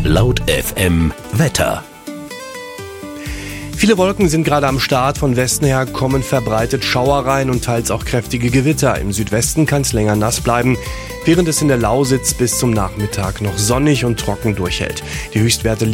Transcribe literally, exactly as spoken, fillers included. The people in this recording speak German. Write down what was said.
Laut F M Wetter. Viele Wolken sind gerade am Start. Von Westen her kommen verbreitet Schauer rein und teils auch kräftige Gewitter. Im Südwesten kann es länger nass bleiben, während es in der Lausitz bis zum Nachmittag noch sonnig und trocken durchhält. Die Höchstwerte